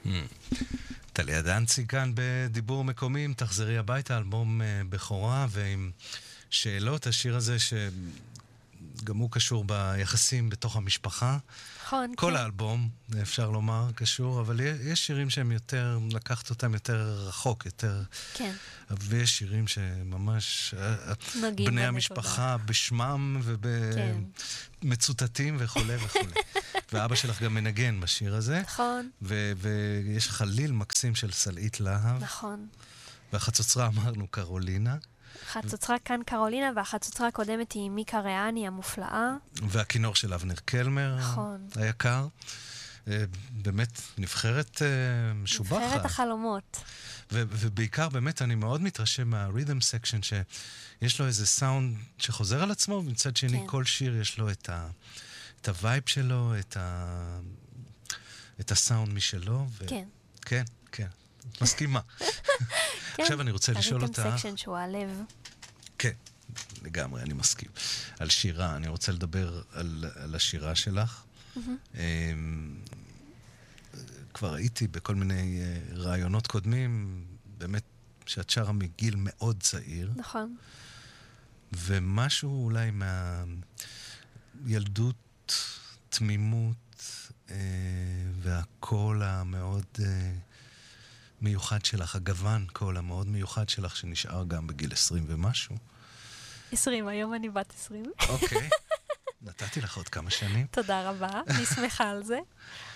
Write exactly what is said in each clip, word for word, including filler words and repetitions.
טליה דנציג כאן בדיבור מקומי, תחזרי הביתה, אלבום בכורה ועם שאלות, השיר הזה שגם הוא קשור ביחסים בתוך המשפחה. נכון, כל כן. האלבום, אפשר לומר, קשור, אבל יש שירים שהם יותר, לקחת אותם יותר רחוק, יותר... כן. ויש שירים שממש... בני המשפחה בשמם ובמצוטטים וכו' וכו'. ואבא שלך גם מנגן בשיר הזה. נכון. ויש חליל מקסים של סלעית להב. נכון. והחצוצרה אמרנו קרולינה. החצוצרה כאן קרולינה, והחצוצרה הקודמת היא מיקה ריאני המופלאה. והכינור של אבנר קלמר. נכון. היקר. באמת נבחרת משובחת. נבחרת החלומות. ו- ובעיקר באמת אני מאוד מתרשם מהרית'ם סקשן שיש לו איזה סאונד שחוזר על עצמו, ומצד שני כן. כל שיר יש לו את, ה- את הווייב שלו, את, ה- את הסאונד משלו. ו- כן. כן, כן. מסכימה. כן. עכשיו אני רוצה לשאול אותך... הרית'ם סקשן שהוא הלב. כן, לגמרי, אני מסכים. על שירה, אני רוצה לדבר על, על השירה שלך. Mm-hmm. כבר הייתי בכל מיני רעיונות קודמים, באמת שאת שרה מגיל מאוד צעיר. נכון. ומשהו אולי מהילדות, תמימות, והקול המאוד מיוחד שלך, הגוון, קול המאוד מיוחד שלך, שנשאר גם בגיל עשרים ומשהו. עשרים, היום אני בת עשרים. אוקיי, נתתי לך עוד כמה שנים. תודה רבה, אני שמחה על זה.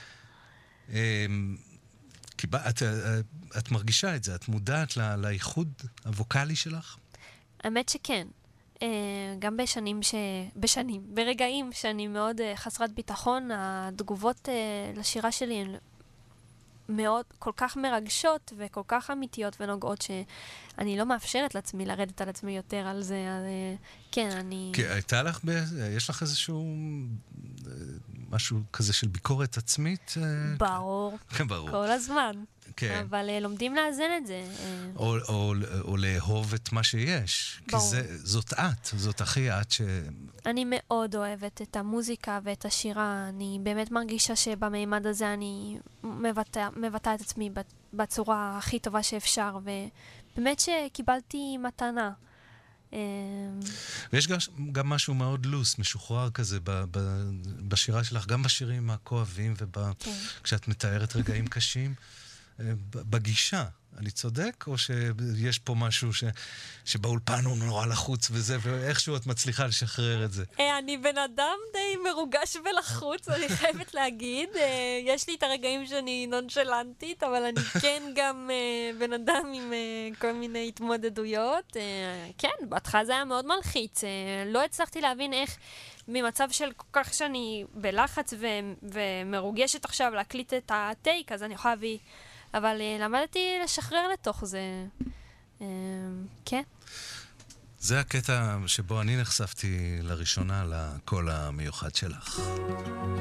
כי את, את מרגישה את זה, את מודעת לייחוד הווקלי שלך? האמת שכן. גם בשנים ש... בשנים, ברגעים שאני מאוד חסרת ביטחון, התגובות לשירה שלי הן מאוד, כל כך מרגשות וכל כך אמיתיות ונוגעות שאני לא מאפשרת לעצמי לרדת על עצמי יותר על זה. אז, כן, אני... כי הייתה לך, ב... יש לך איזשהו משהו כזה של ביקורת עצמית? ברור. כן, ברור. כל הזמן. כן. אבל לומדים לאזן את זה. או, או, או לאהוב את מה שיש. ברור. כי זה, זאת את, זאת הכי את ש... אני מאוד אוהבת את המוזיקה ואת השירה. אני באמת מרגישה שבמימד הזה אני מבטא, מבטא את עצמי בצורה הכי טובה שאפשר, ובאמת שקיבלתי מתנה. ויש גם, גם משהו מאוד לוס, משוחרר כזה ב, ב, בשירה שלך, גם בשירים הכואבים וכשאת מתארת רגעים קשים. בגישה, אני צודק? או שיש פה משהו ש... שבאולפן הוא נורא לחוץ וזה, ואיכשהו את מצליחה לשחרר את זה? אני בן אדם די מרוגש ולחוץ, אני חייבת להגיד. יש לי את הרגעים שאני נונשלנטית, אבל אני כן גם בן אדם עם כל מיני התמודדויות. כן, בהתחלה זה היה מאוד מלחיץ. לא הצלחתי להבין איך ממצב של כל כך שאני בלחץ ו... ומרוגשת עכשיו להקליט את הטייק, אז אני יכולה להביא... אבל למדתי לשחרר לתוך זה. כן. זה הקטע שבו אני נחשפתי לראשונה לקול המיוחד שלך.